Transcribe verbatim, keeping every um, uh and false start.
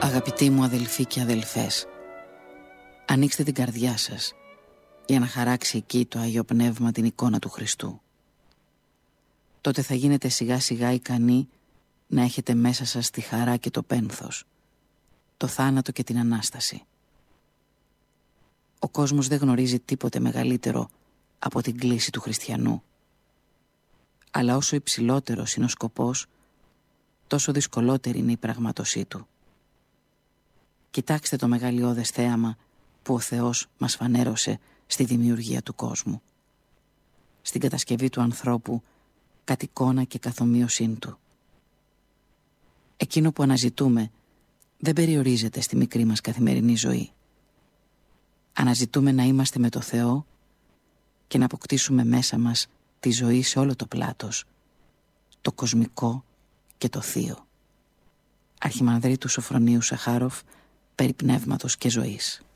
Αγαπητοί μου αδελφοί και αδελφές, ανοίξτε την καρδιά σας για να χαράξει εκεί το Άγιο Πνεύμα την εικόνα του Χριστού. Τότε θα γίνετε σιγά σιγά ικανοί να έχετε μέσα σας τη χαρά και το πένθος, το θάνατο και την Ανάσταση. Ο κόσμος δεν γνωρίζει τίποτε μεγαλύτερο από την κλίση του χριστιανού. Αλλά όσο υψηλότερος είναι ο σκοπός, τόσο δυσκολότερη είναι η πραγμάτωσή του. Κοιτάξτε το μεγαλειώδες θέαμα που ο Θεός μας φανέρωσε στη δημιουργία του κόσμου, στην κατασκευή του ανθρώπου κατ' εικόνα και καθομοίωσήν του. Εκείνο που αναζητούμε δεν περιορίζεται στη μικρή μας καθημερινή ζωή. Αναζητούμε να είμαστε με το Θεό και να αποκτήσουμε μέσα μας τη ζωή σε όλο το πλάτος, το κοσμικό και το θείο. Αρχιμανδρίτου Σοφρονίου Σαχάροφ, περί πνεύματος και ζωής.